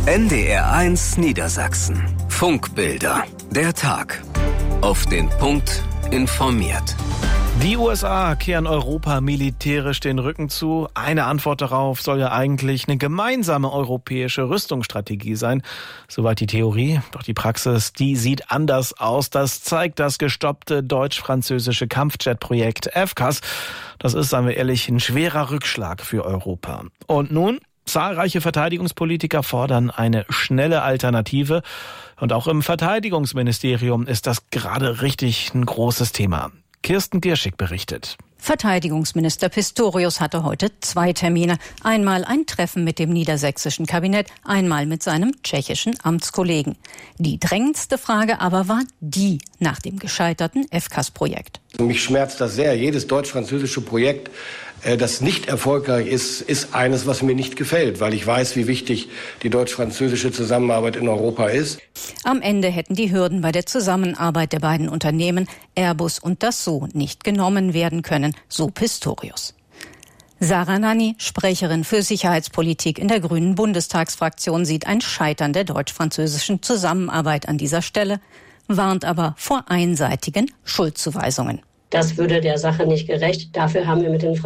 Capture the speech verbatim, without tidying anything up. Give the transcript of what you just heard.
N D R eins Niedersachsen. Funkbilder. Der Tag. Auf den Punkt informiert. Die U S A kehren Europa militärisch den Rücken zu. Eine Antwort darauf soll ja eigentlich eine gemeinsame europäische Rüstungsstrategie sein. Soweit die Theorie. Doch die Praxis, die sieht anders aus. Das zeigt das gestoppte deutsch-französische Kampfjet-Projekt F C A S. Das ist, sagen wir ehrlich, ein schwerer Rückschlag für Europa. Und nun? Zahlreiche Verteidigungspolitiker fordern eine schnelle Alternative. Und auch im Verteidigungsministerium ist das gerade richtig ein großes Thema. Kirsten Gierschig berichtet. Verteidigungsminister Pistorius hatte heute zwei Termine. Einmal ein Treffen mit dem niedersächsischen Kabinett, einmal mit seinem tschechischen Amtskollegen. Die drängendste Frage aber war die nach dem gescheiterten F C A S-Projekt. Mich schmerzt das sehr. Jedes deutsch-französische Projekt, das nicht erfolgreich ist, ist eines, was mir nicht gefällt, weil ich weiß, wie wichtig die deutsch-französische Zusammenarbeit in Europa ist. Am Ende hätten die Hürden bei der Zusammenarbeit der beiden Unternehmen Airbus und Dassault nicht genommen werden können, so Pistorius. Sarah Nanni, Sprecherin für Sicherheitspolitik in der Grünen Bundestagsfraktion, sieht ein Scheitern der deutsch-französischen Zusammenarbeit an dieser Stelle, warnt aber vor einseitigen Schuldzuweisungen. Das würde der Sache nicht gerecht. Dafür haben wir mit den